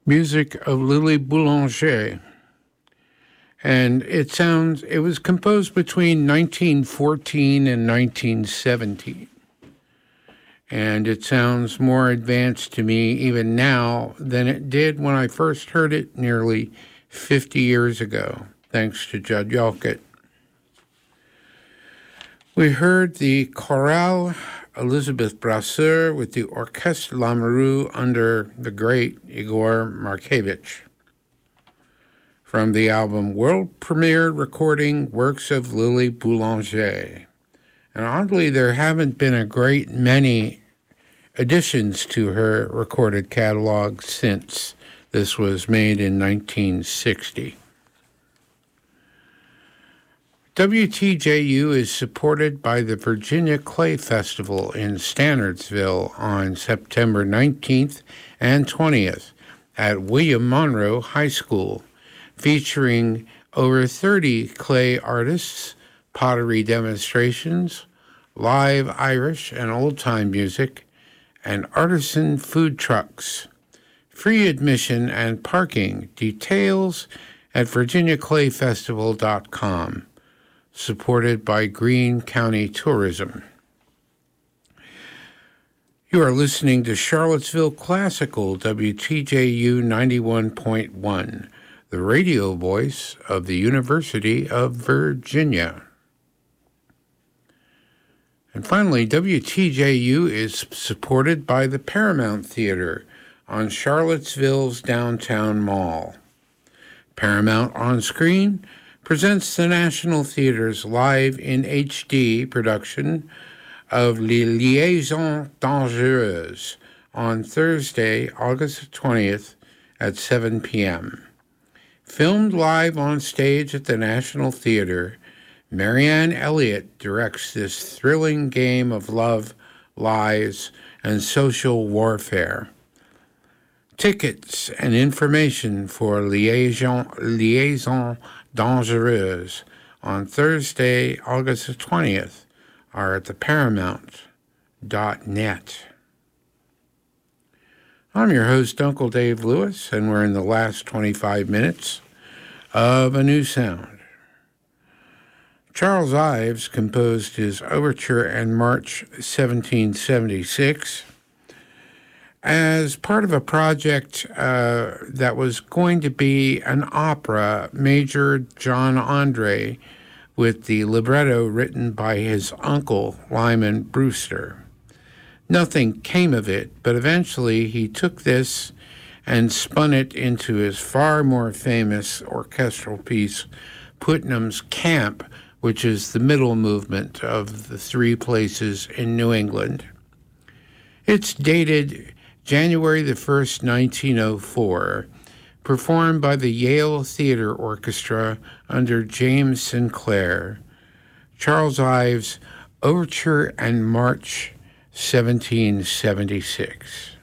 music of Lily Boulanger. And it was composed between 1914 and 1917. And it sounds more advanced to me even now than it did when I first heard it nearly 50 years ago, thanks to Judd Yolkett. We heard the Chorale Elizabeth Brasseur with the Orchestre Lamoureux under the great Igor Markevich. From the album World Premiere Recording Works of Lily Boulanger. And oddly, there haven't been a great many additions to her recorded catalog since this was made in 1960. WTJU is supported by the Virginia Clay Festival in Stanardsville on September 19th and 20th at William Monroe High School, featuring over 30 clay artists, pottery demonstrations, live Irish and old-time music, and artisan food trucks. Free admission and parking. Details at virginiaclayfestival.com. Supported by Greene County Tourism. You are listening to Charlottesville Classical, WTJU 91.1, the radio voice of the University of Virginia. And finally, WTJU is supported by the Paramount Theater on Charlottesville's downtown mall. Paramount On Screen presents the National Theater's live in HD production of Les Liaisons Dangereuses on Thursday, August 20th at 7 p.m. Filmed live on stage at the National Theater, Marianne Elliott directs this thrilling game of love, lies, and social warfare. Tickets and information for Liaison Dangereuse on Thursday, August 20th are at the Paramount.net. I'm your host, Uncle Dave Lewis, and we're in the last 25 minutes of A New Sound. Charles Ives composed his overture in March 1776 as part of a project that was going to be an opera, Major John Andre, with the libretto written by his uncle, Lyman Brewster. Nothing came of it, but eventually he took this and spun it into his far more famous orchestral piece, Putnam's Camp, which is the middle movement of the three places in New England. It's dated January the 1st, 1904, performed by the Yale Theater Orchestra under James Sinclair. Charles Ives, Overture and March, 1776.